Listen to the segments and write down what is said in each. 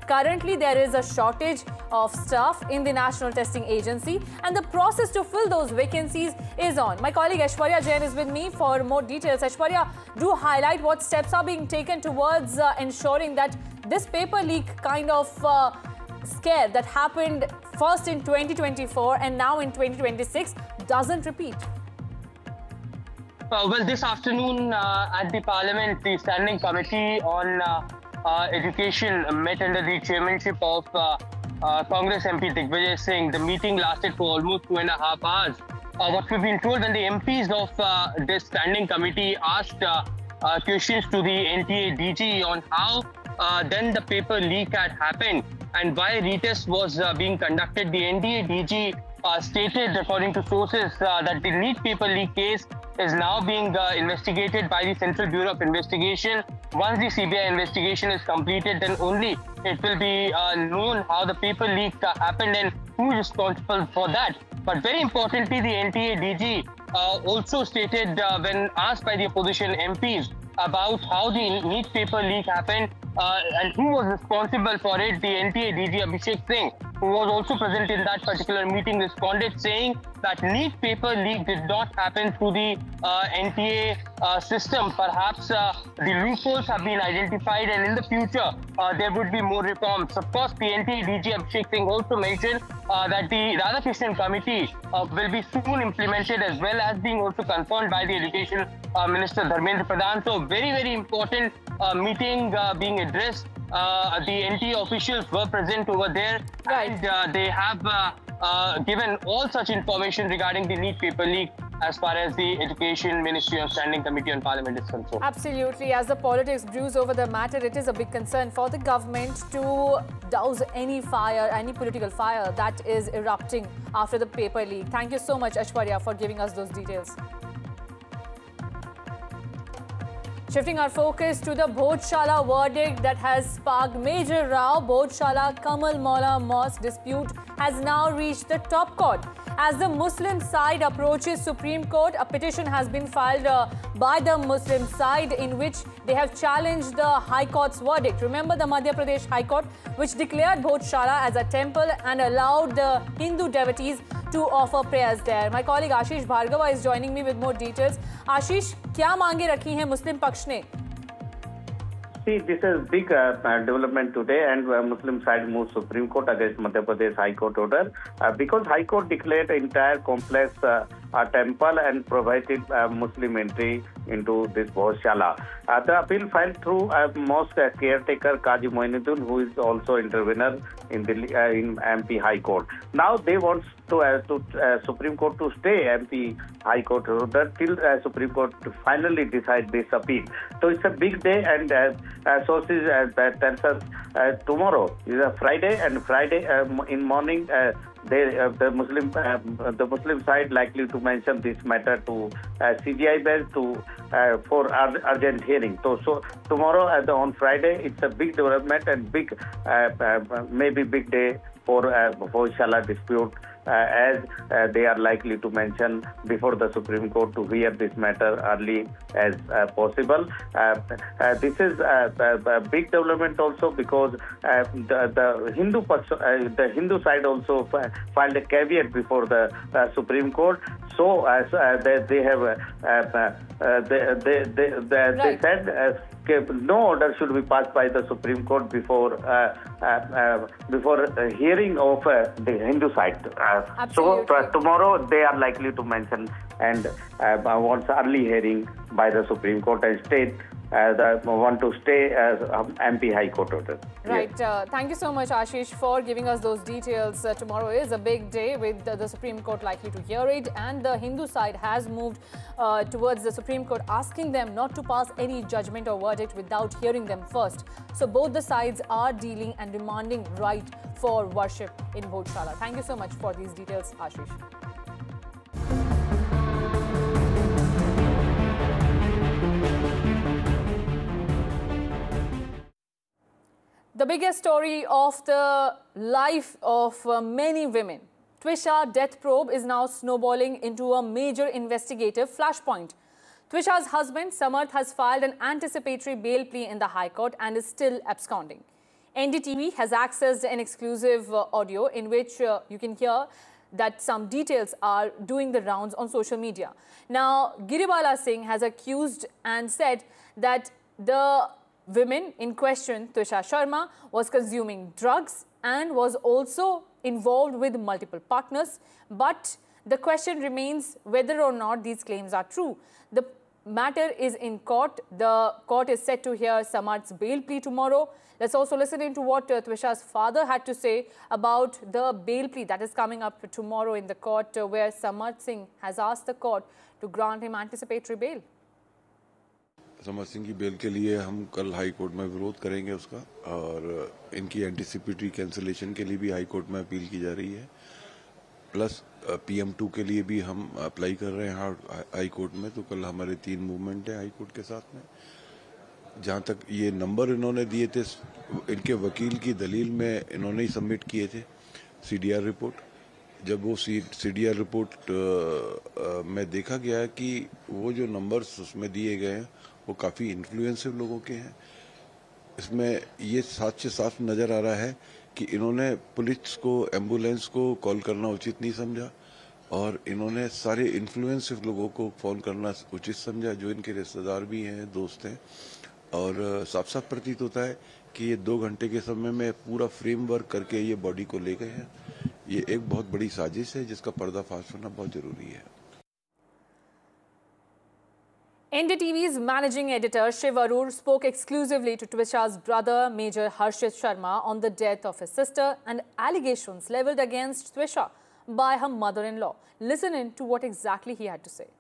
Currently, there is a shortage of staff in the National Testing Agency, and the process to fill those vacancies is on. My colleague Aishwarya Jain is with me for more details. Aishwarya, do highlight what steps are being taken towards ensuring that this paper leak kind of scare that happened first in 2024 and now in 2026 doesn't repeat. Well, this afternoon at the Parliament, the Standing Committee on Education met under the chairmanship of Congress MP Digvijay Singh. The meeting lasted for almost 2.5 hours. What we've been told, when the MPs of this Standing Committee asked questions to the NTA DG on how then the paper leak had happened and why retest was being conducted, the NTA DG stated, according to sources, that the NEET paper leak case is now being investigated by the Central Bureau of Investigation. Once the CBI investigation is completed, then only it will be known how the paper leak happened and who is responsible for that. But very importantly, the NTA DG also stated when asked by the opposition MPs about how the NEET paper leak happened and who was responsible for it, the NTA DG Abhishek Singh, who was also present in that particular meeting, responded saying that NEET paper leak did not happen through the NTA system. Perhaps the loopholes have been identified and in the future there would be more reforms. Of course, the NTA DG Abhishek Singh also mentioned that the Radhakrishnan Committee will be soon implemented, as well as being also confirmed by the Education Minister Dharmendra Pradhan. So very, very important meeting being addressed. The NTA officials were present over there, right, and they have given all such information regarding the NEET paper leak as far as the Education Ministry of Standing Committee on Parliament is concerned. Absolutely. As the politics brews over the matter, it is a big concern for the government to douse any fire, any political fire that is erupting after the paper leak. Thank you so much, Aishwarya, for giving us those details. Shifting our focus to the Bhojshala verdict that has sparked major row, Bhojshala Kamal Maula Mosque dispute has now reached the top court. As the Muslim side approaches Supreme Court, a petition has been filed by the Muslim side in which they have challenged the High Court's verdict. Remember the Madhya Pradesh High Court, which declared Bhojshala as a temple and allowed the Hindu devotees to offer prayers there. My colleague Ashish Bhargava is joining me with more details. Ashish, क्या मांगे रखी हैं मुस्लिम पक्ष ने? See, this is big development today, and Muslim side moves Supreme Court against Madhya Pradesh High Court order because High Court declared entire complex a temple and provided Muslim entry into this Bhojshala. The appeal filed through mosque caretaker Qazi Moinuddin, who is also intervener in MP High Court. Now they want to Supreme Court to stay MP High Court order till Supreme Court to finally decide this appeal. So it's a big day, and sources tells us tomorrow is a Friday, and Friday in morning the Muslim side likely to mention this matter to CBI bench for urgent hearing. So tomorrow on Friday it's a big development and big maybe big day for Bhojshala dispute. As they are likely to mention before the Supreme Court to hear this matter early as possible. This is a big development also because the Hindu side also filed a caveat before the Supreme Court. So they said no order should be passed by the Supreme Court before hearing of the Hindu side. So tomorrow they are likely to mention and wants early hearing by the Supreme Court and state want to stay as MP High Court order. Right. Yes. Thank you so much, Ashish, for giving us those details. Tomorrow is a big day with the Supreme Court likely to hear it, and the Hindu side has moved towards the Supreme Court, asking them not to pass any judgment or verdict without hearing them first. So both the sides are dealing and demanding right for worship in Bhojshala. Thank you so much for these details, Ashish. The biggest story of the life of many women. Twisha death probe is now snowballing into a major investigative flashpoint. Twisha's husband, Samarth, has filed an anticipatory bail plea in the High Court and is still absconding. NDTV has accessed an exclusive audio in which you can hear that some details are doing the rounds on social media. Now, Giribala Singh has accused and said that the women in question, Twisha Sharma, was consuming drugs and was also involved with multiple partners. But the question remains whether or not these claims are true. The matter is in court. The court is set to hear Samarth's bail plea tomorrow. Let's also listen into what Twisha's father had to say about the bail plea that is coming up tomorrow in the court, where Samarth Singh has asked the court to grant him anticipatory bail. समर्थ सिंह की bell के लिए हम कल high court में विरोध करेंगे उसका, और इनकी एंटीसिपेटरी कैंसिलेशन के लिए भी हाई कोर्ट में अपील की जा रही है। प्लस PM2 के लिए भी हम अप्लाई कर रहे हैं हाई कोर्ट में। तो कल हमारे 3 मूवमेंट है हाई कोर्ट के साथ में। जहां तक ये नंबर इन्होंने दिए थे, इनके वकील की दलील में इन्होंने ही सबमिट किए थे CDR रिपोर्ट। जब वो CDR रिपोर्ट में देखा गया कि वो जो नंबर्स उसमें दिए गए हैं वो काफ़ी इन्फ्लुएंसिव लोगों के हैं। इसमें ये साफ से साफ नज़र आ रहा है कि इन्होंने पुलिस को, एम्बुलेंस को कॉल करना उचित नहीं समझा, और इन्होंने सारे इन्फ्लुएंसिव लोगों को फ़ोन करना उचित समझा, जो इनके रिश्तेदार भी हैं, दोस्त हैं। और साफ साफ प्रतीत होता है कि ये 2 घंटे के समय में पूरा फ्रेमवर्क करके ये बॉडी को ले गए हैं। ये एक बहुत बड़ी साजिश है जिसका पर्दाफाश होना बहुत ज़रूरी है। NDTV's managing editor Shiv Arur spoke exclusively to Twisha's brother Major Harshit Sharma on the death of his sister and allegations levelled against Twisha by her mother-in-law. Listen in to what exactly he had to say.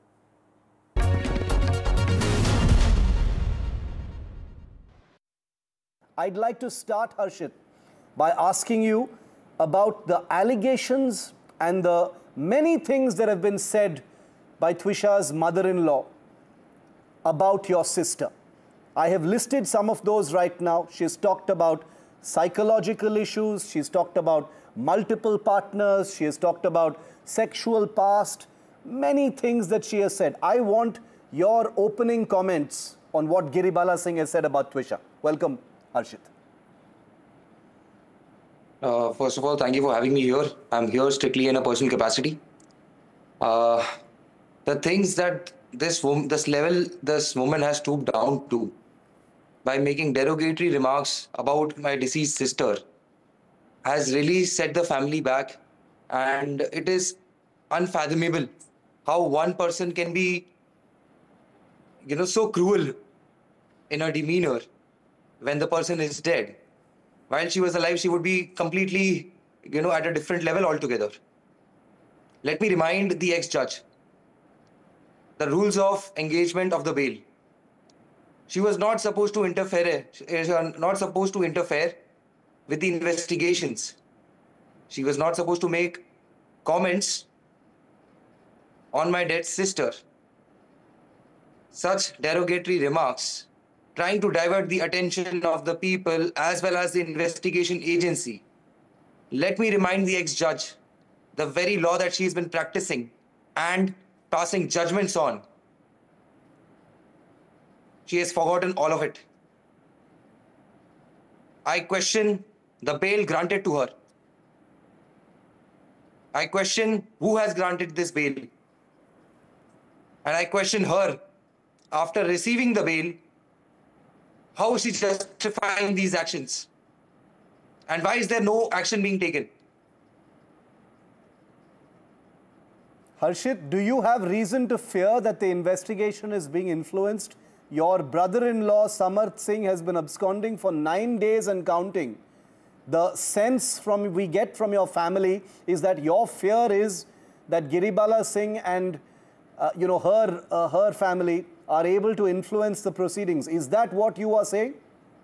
I'd like to start, Harshit, by asking you about the allegations and the many things that have been said by Twisha's mother-in-law about your sister. I have listed some of those right now. She's talked about psychological issues. She's talked about multiple partners. She has talked about sexual past, many things that she has said. I want your opening comments on what Giribala Singh has said about Twisha. Welcome, Harshit. First of all, thank you for having me here. I'm here strictly in a personal capacity. The things that this woman has stooped down to by making derogatory remarks about my deceased sister has really set the family back, and it is unfathomable how one person can be, so cruel in her demeanor when the person is dead. While she was alive, she would be completely, at a different level altogether. Let me remind the ex-judge the rules of engagement of the bail. She was not supposed to interfere with the investigations. She was not supposed to make comments on my dead sister. Such derogatory remarks, trying to divert the attention of the people as well as the investigation agency. Let me remind the ex-judge the very law that she's been practicing and passing judgments on. She has forgotten all of it. I question the bail granted to her. I question who has granted this bail. And I question her, after receiving the bail, how is she justifying these actions? And why is there no action being taken? Harshit, do you have reason to fear that the investigation is being influenced? Your brother-in-law, Samarth Singh, has been absconding for 9 days and counting. The sense we get from your family is that your fear is that Giribala Singh and her family are able to influence the proceedings. Is that what you are saying?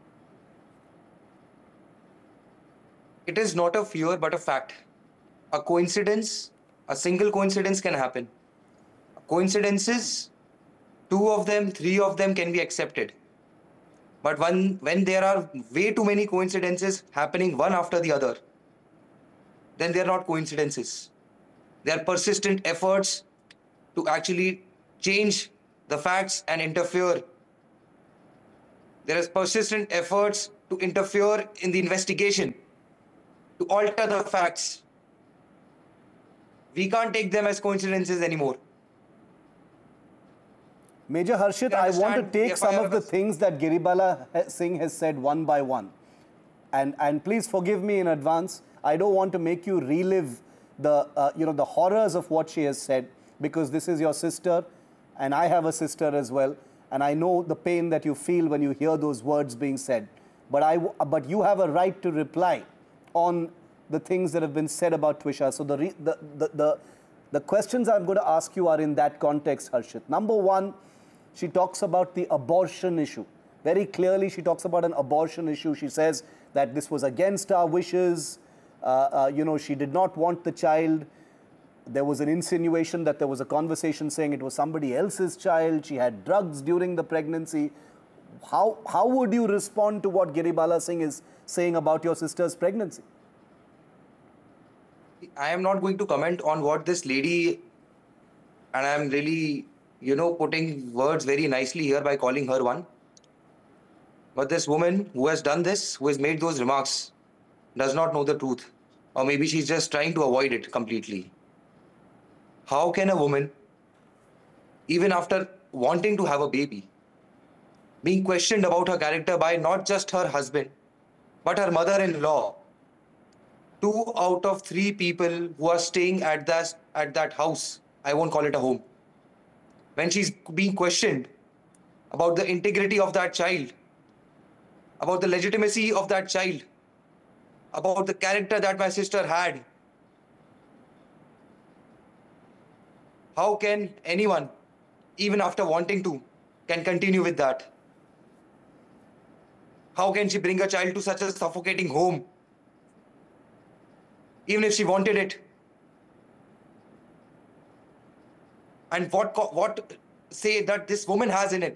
It is not a fear, but a fact. A coincidence, a single coincidence can happen. Coincidences, 2 of them, 3 of them can be accepted. But when there are way too many coincidences happening one after the other, then they are not coincidences. They are persistent efforts to actually change the facts and interfere. There is persistent efforts to interfere in the investigation, to alter the facts. We can't take them as coincidences anymore. Major Harshit, I want to take some of the things that Giribala Singh has said one by one. And please forgive me in advance. I don't want to make you relive the, the horrors of what she has said, because this is your sister and I have a sister as well. And I know the pain that you feel when you hear those words being said. But you have a right to reply on the things that have been said about Twisha. So the questions I'm going to ask you are in that context, Harshit. Number one, she talks about the abortion issue. Very clearly, she talks about an abortion issue. She says that this was against our wishes. She did not want the child. There was an insinuation that there was a conversation saying it was somebody else's child. She had drugs during the pregnancy. How would you respond to what Giribala Singh is saying about your sister's pregnancy? I am not going to comment on what this lady, and I am really, putting words very nicely here by calling her one. But this woman who has done this, who has made those remarks, does not know the truth. Or maybe she's just trying to avoid it completely. How can a woman, even after wanting to have a baby, being questioned about her character by not just her husband, but her mother-in-law, 2 out of 3 people who are staying at that house, I won't call it a home, when she's being questioned about the integrity of that child, about the legitimacy of that child, about the character that my sister had, how can anyone, even after wanting to, can continue with that? How can she bring a child to such a suffocating home, even if she wanted it? And what say that this woman has in it?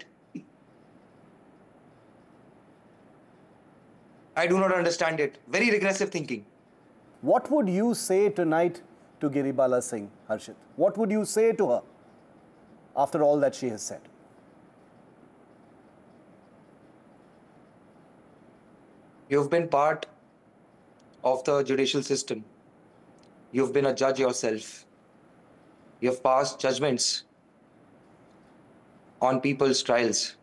I do not understand it. Very regressive thinking. What would you say tonight to Giribala Singh, Harshit? What would you say to her after all that she has said? You've been part of the judicial system. You've been a judge yourself. You've passed judgments on people's trials.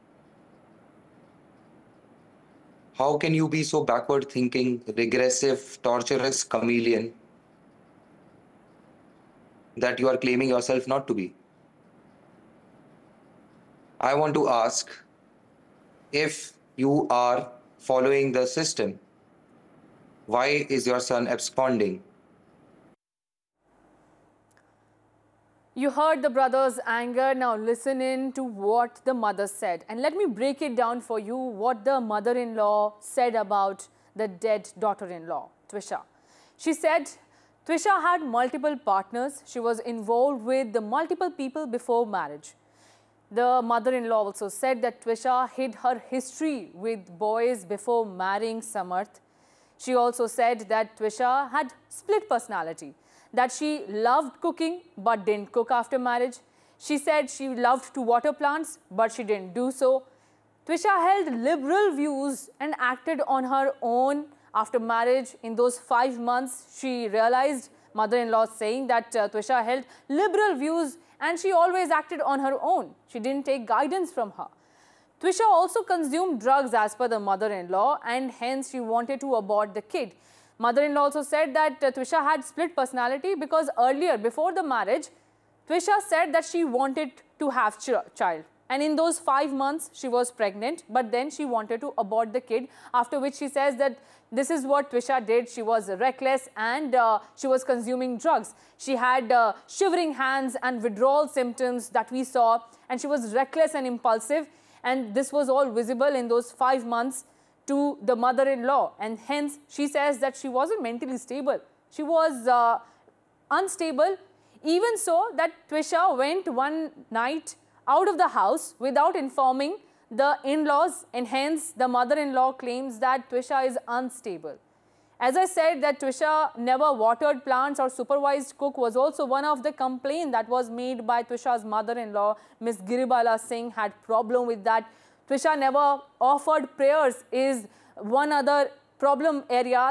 How can you be so backward thinking, regressive, torturous chameleon that you are claiming yourself not to be? I want to ask, if you are following the system, why is your son absconding? You heard the brother's anger. Now listen in to what the mother said. And let me break it down for you what the mother-in-law said about the dead daughter-in-law, Twisha. She said Twisha had multiple partners. She was involved with the multiple people before marriage. The mother-in-law also said that Twisha hid her history with boys before marrying Samarth. She also said that Twisha had split personality, that she loved cooking but didn't cook after marriage. She said she loved to water plants but she didn't do so. Twisha held liberal views and acted on her own after marriage. In those 5 months, she realized, mother-in-law saying that Twisha held liberal views and she always acted on her own. She didn't take guidance from her. Twisha also consumed drugs as per the mother-in-law, and hence she wanted to abort the kid. Mother-in-law also said that Twisha had split personality because earlier, before the marriage, Twisha said that she wanted to have child. And in those 5 months, she was pregnant, but then she wanted to abort the kid, after which she says that this is what Twisha did. She was reckless and she was consuming drugs. She had shivering hands and withdrawal symptoms that we saw, and she was reckless and impulsive. And this was all visible in those 5 months to the mother-in-law. And hence, she says that she wasn't mentally stable. She was unstable, even so that Twisha went one night out of the house without informing the in-laws, and hence the mother-in-law claims that Twisha is unstable. As I said, that Twisha never watered plants or supervised cook was also one of the complaints that was made by Twisha's mother-in-law. Ms. Giribala Singh had problem with that. Twisha never offered prayers is one other problem area